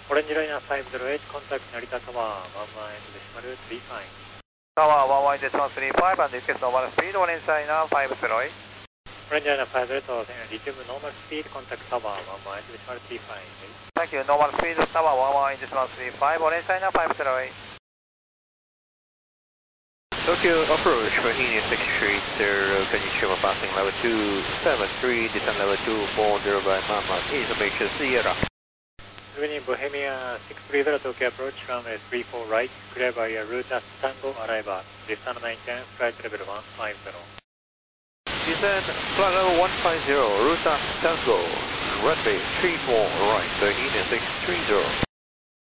Orange Liner 508, contact Narita Tower, 11 decimal 35. Tower 11 decimal 35 and request normal speed, Orange Liner 508. Orange Liner 508, resume normal speed, contact Tower 11 decimal 35. Thank you, normal speed, Tower 11 decimal 35, Orange Liner 508. Tokyo approach for Henia 630, Konnichiwa, passing level 273, descend level 240 by Mama, information Sierra. Revenue Bohemia 630, Tokyo approach, runway 34 right, clear by route at Tango, arrival, descend maintain, flight level 150. Descend flight level 150, route at Tango, runway 34 right, Henia 630.